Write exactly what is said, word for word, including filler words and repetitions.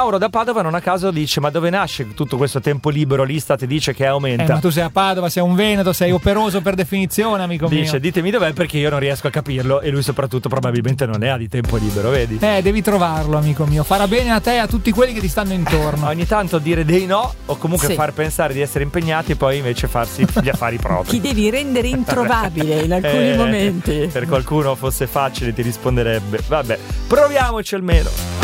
Mauro da Padova non a caso dice: ma dove nasce tutto questo tempo libero? L'Istat dice che aumenta. Eh, ma tu sei a Padova, sei un veneto, sei operoso per definizione, amico dice, mio. ditemi dov'è, perché io non riesco a capirlo e lui soprattutto probabilmente non ne ha di tempo libero, vedi? Eh, devi trovarlo, amico mio. Farà bene a te e a tutti quelli che ti stanno intorno. Ogni tanto dire dei no o comunque Sì. far pensare di essere impegnati e poi invece farsi gli affari propri. Ti devi rendere introvabile in alcuni Eh, momenti. Per qualcuno fosse facile ti risponderebbe. Vabbè, proviamoci almeno.